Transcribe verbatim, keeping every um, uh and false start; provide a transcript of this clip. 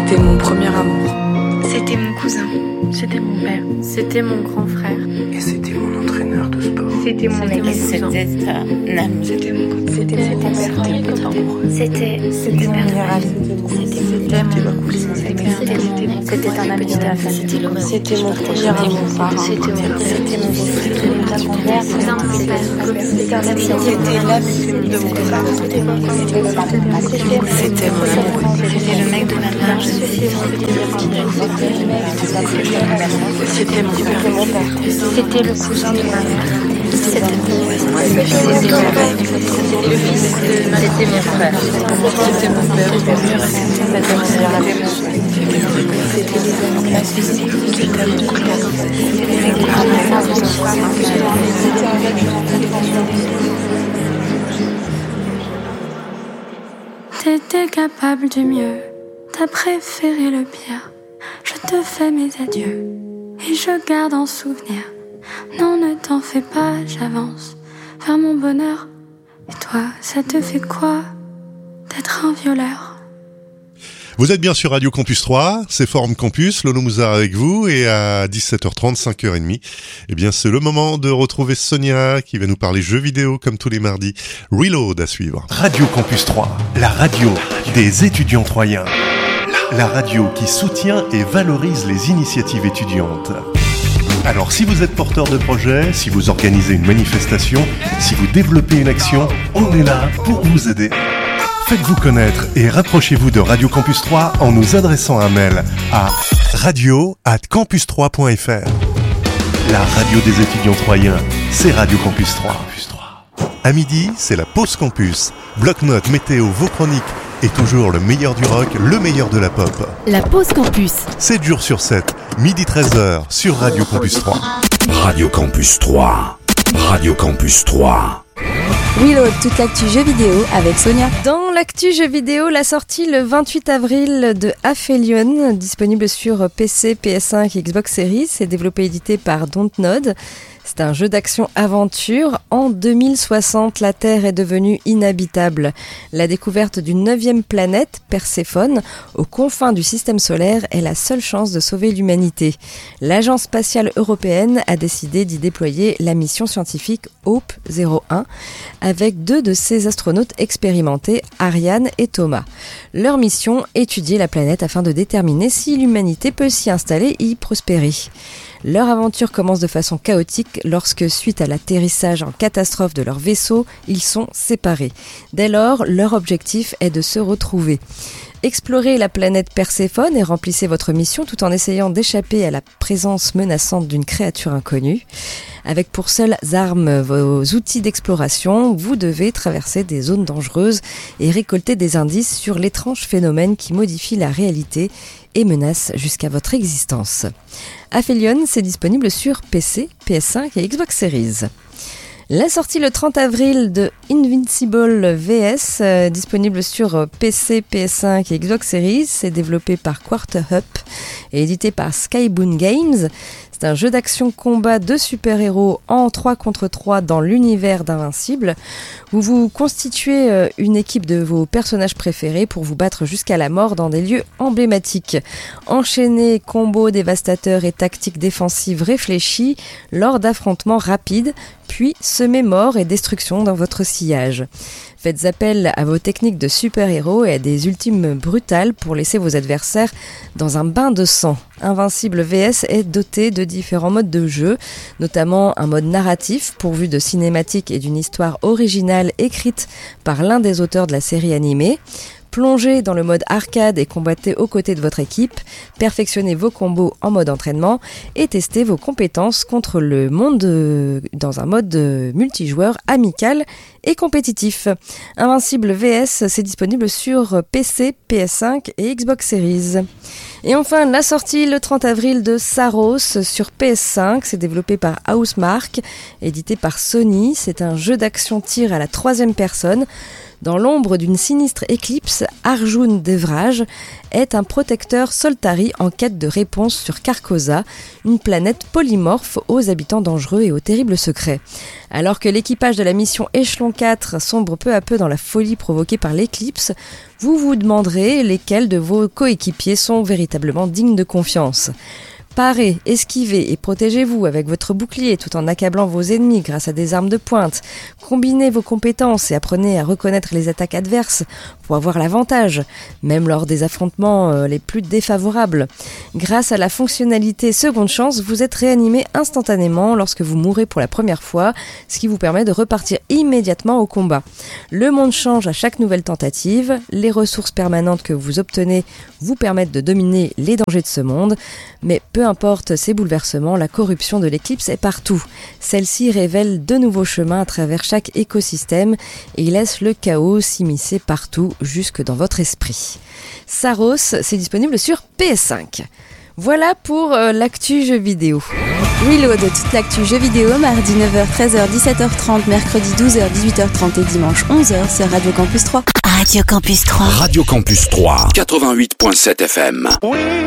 C'était mon premier amour. C'était mon cousin. C'était mon père. C'était mon grand frère. Et c'était mon entraîneur de sport. C'était mon ex. C'était un ami. C'était mon cousin. C'était mon père. C'était C'était mon meilleur ami. C'était mon cousin. C'était un ami de la famille. C'était le C'était mon premier amour. C'était mon père. C'était mon C'était mon cousin, mon père. C'était un ami de mon père. C'était mon amour. C'était le mec de ma mère. C'était mon père. C'était le cousin de ma mère. C'était mon C'était mon père. Le fils de ma C'était mon frère. C'était mon père. C'était mon meilleur ami. T'étais capable du mieux, t'as préféré le pire. Je te fais mes adieux et je garde en souvenir. Non, ne t'en fais pas, j'avance vers mon bonheur. Et toi, ça te fait quoi d'être un violeur? Vous êtes bien sur Radio Campus trois, c'est Forum Campus, Lolo Mouzar avec vous, et à dix-sept heures trente, cinq heures trente, eh bien c'est le moment de retrouver Sonia qui va nous parler jeux vidéo comme tous les mardis. Reload à suivre. Radio Campus trois, la radio des étudiants troyens. La radio qui soutient et valorise les initiatives étudiantes. Alors si vous êtes porteur de projet, si vous organisez une manifestation, si vous développez une action, on est là pour vous aider. Faites-vous connaître et rapprochez-vous de Radio Campus trois en nous adressant un mail à radio arobase campus trois point f r. La radio des étudiants troyens, c'est Radio Campus trois. À midi, c'est la pause campus. Bloc-notes, météo, vos chroniques et toujours le meilleur du rock, le meilleur de la pop. La pause campus. sept jours sur sept, midi treize heures sur Radio Campus trois. Radio Campus trois. Radio Campus trois. Reload, toute l'actu jeux vidéo avec Sonia. Dans l'actu jeux vidéo, la sortie le vingt-huit avril de Aphelion, disponible sur P C, P S cinq et Xbox Series. C'est développé et édité par Dontnod. C'est un jeu d'action-aventure. En deux mille soixante, la Terre est devenue inhabitable. La découverte d'une neuvième planète, Perséphone, aux confins du système solaire, est la seule chance de sauver l'humanité. L'Agence spatiale européenne a décidé d'y déployer la mission scientifique Hope zéro un, avec deux de ses astronautes expérimentés, Ariane et Thomas. Leur mission, étudier la planète afin de déterminer si l'humanité peut s'y installer et y prospérer. Leur aventure commence de façon chaotique lorsque, suite à l'atterrissage en catastrophe de leur vaisseau, ils sont séparés. Dès lors, leur objectif est de se retrouver. Explorez la planète Perséphone et remplissez votre mission tout en essayant d'échapper à la présence menaçante d'une créature inconnue. Avec pour seules armes vos outils d'exploration, vous devez traverser des zones dangereuses et récolter des indices sur l'étrange phénomène qui modifie la réalité et menace jusqu'à votre existence. Aphelion, c'est disponible sur P C, P S cinq et Xbox Series. La sortie le trente avril de Invincible V S, euh, disponible sur P C, P S cinq et Xbox Series, c'est développé par Quarter Up et édité par Skybound Games. C'est un jeu d'action-combat de super-héros en trois contre trois dans l'univers d'Invincible, où vous constituez une équipe de vos personnages préférés pour vous battre jusqu'à la mort dans des lieux emblématiques. Enchaînez combos dévastateurs et tactiques défensives réfléchies lors d'affrontements rapides, puis semez mort et destruction dans votre sillage. Faites appel à vos techniques de super-héros et à des ultimes brutales pour laisser vos adversaires dans un bain de sang. Invincible V S est doté de différents modes de jeu, notamment un mode narratif pourvu de cinématiques et d'une histoire originale écrite par l'un des auteurs de la série animée. Plongez dans le mode arcade et combattez aux côtés de votre équipe, perfectionnez vos combos en mode entraînement et testez vos compétences contre le monde de, dans un mode multijoueur amical et compétitif. Invincible V S, c'est disponible sur P C, P S cinq et Xbox Series. Et enfin, la sortie le trente avril de Saros sur P S cinq, c'est développé par Housemarque, édité par Sony. C'est un jeu d'action-tir à la troisième personne. Dans l'ombre d'une sinistre éclipse, Arjun Devraj est un protecteur Soltari en quête de réponse sur Carcosa, une planète polymorphe aux habitants dangereux et aux terribles secrets. Alors que l'équipage de la mission Échelon quatre sombre peu à peu dans la folie provoquée par l'éclipse, vous vous demanderez lesquels de vos coéquipiers sont véritablement dignes de confiance. Parez, esquivez et protégez-vous avec votre bouclier tout en accablant vos ennemis grâce à des armes de pointe. Combinez vos compétences et apprenez à reconnaître les attaques adverses pour avoir l'avantage, même lors des affrontements euh, les plus défavorables. Grâce à la fonctionnalité Seconde Chance, vous êtes réanimé instantanément lorsque vous mourrez pour la première fois, ce qui vous permet de repartir immédiatement au combat. Le monde change à chaque nouvelle tentative, les ressources permanentes que vous obtenez vous permettent de dominer les dangers de ce monde, mais peu Peu importe ces bouleversements, la corruption de l'éclipse est partout. Celle-ci révèle de nouveaux chemins à travers chaque écosystème et laisse le chaos s'immiscer partout, jusque dans votre esprit. Saros, c'est disponible sur P S cinq. Voilà pour euh, l'actu jeux vidéo. Reload, toute l'actu jeux vidéo, mardi neuf heures, treize heures, dix-sept heures trente, mercredi douze heures, dix-huit heures trente et dimanche onze heures sur Radio Campus trois. Radio Campus trois. Radio Campus trois, quatre-vingt-huit virgule sept F M.